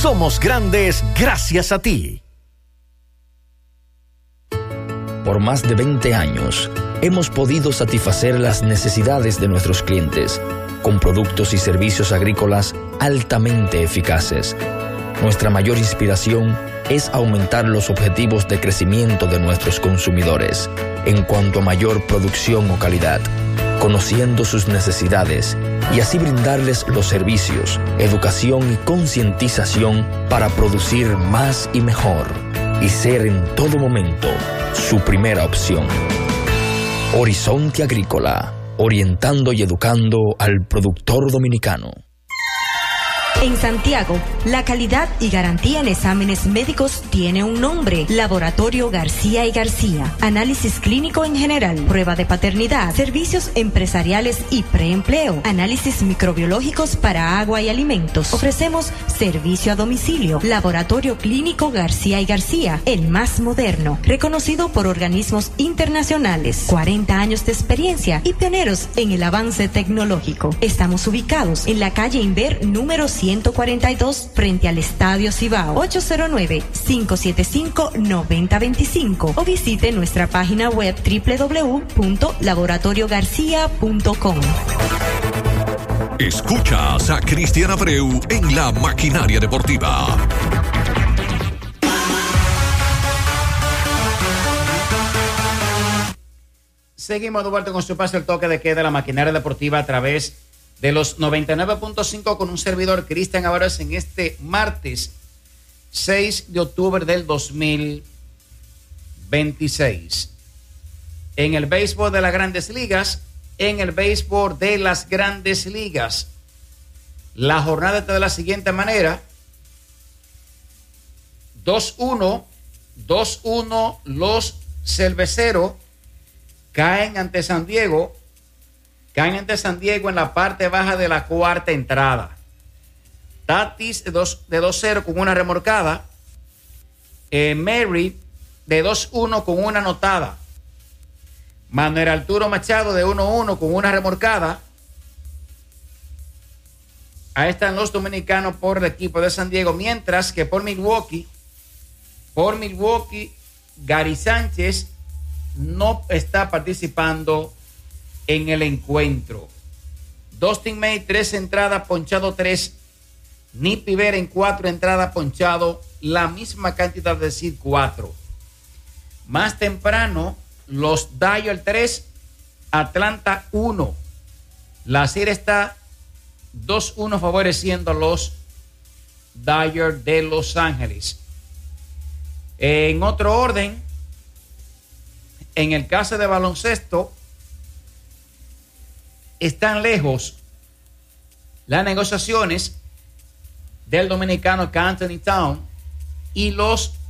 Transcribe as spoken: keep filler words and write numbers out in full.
Somos grandes gracias a ti. Por más de veinte años, hemos podido satisfacer las necesidades de nuestros clientes con productos y servicios agrícolas altamente eficaces. Nuestra mayor inspiración es aumentar los objetivos de crecimiento de nuestros consumidores en cuanto a mayor producción o calidad, conociendo sus necesidades y así brindarles los servicios, educación y concientización para producir más y mejor y ser en todo momento su primera opción. Horizonte Agrícola, orientando y educando al productor dominicano. En Santiago, la calidad y garantía en exámenes médicos tiene un nombre: Laboratorio García y García. Análisis clínico en general, prueba de paternidad, servicios empresariales y preempleo, análisis microbiológicos para agua y alimentos. Ofrecemos servicio a domicilio. Laboratorio Clínico García y García, el más moderno, reconocido por organismos internacionales. cuarenta años de experiencia y pioneros en el avance tecnológico. Estamos ubicados en la calle Inver número ciento cuarenta y dos frente al Estadio Cibao. Ocho cero nueve, cinco siete cinco, nueve cero dos cinco o visite nuestra página web doble u doble u doble u punto laboratorio garcía punto com. Escuchas a Cristian Abreu en La Maquinaria Deportiva. Seguimos de vuelta con su paso el toque de queda, La Maquinaria Deportiva, a través de los noventa y nueve punto cinco con un servidor, Cristian Abreu, en este martes seis de octubre del dos mil veintiséis. En el béisbol de las Grandes Ligas, en el béisbol de las Grandes Ligas, la jornada está de la siguiente manera: dos uno, dos uno los Cerveceros caen ante San Diego. Caen ante San Diego en la parte baja de la cuarta entrada. Tatis de dos cero con una remolcada. Eh, Mary de dos uno con una anotada. Manuel Arturo Machado de uno uno con una remolcada. Ahí están los dominicanos por el equipo de San Diego. Mientras que por Milwaukee, por Milwaukee, Gary Sánchez no está participando en el encuentro. Dustin May, tres entradas, ponchado tres. Nick Pivera en cuatro entradas, ponchado la misma cantidad, de decir, cuatro. Más temprano, los Dodgers tres, Atlanta uno. La serie está dos uno favoreciendo a los Dodgers de Los Ángeles. En otro orden, en el caso de baloncesto, están lejos las negociaciones del dominicano Anthony Town y los